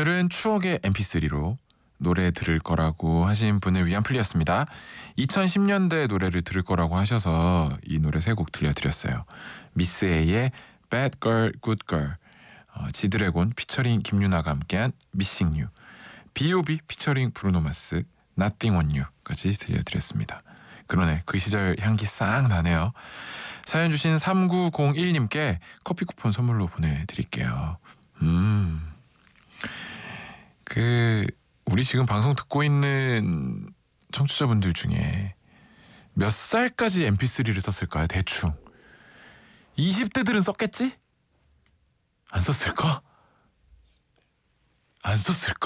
오늘은 추억의 mp3로 노래 들을 거라고 하신 분을 위한 플리였습니다. 2010년대 노래를 들을 거라고 하셔서 이 노래 세 곡 들려드렸어요. 미스 A의 Bad Girl, Good Girl, 지드래곤 피처링 김유나가 함께한 Missing You, B.O.B 피처링 브루노마스 Nothing on You까지 들려드렸습니다. 그러네, 그 시절 향기 싹 나네요. 사연 주신 3901님께 커피 쿠폰 선물로 보내드릴게요. 우리 지금 방송 듣고 있는 청취자분들 중에 몇 살까지 mp3를 썼을까요? 대충 20대들은 썼겠지? 안 썼을까? 안 썼을까?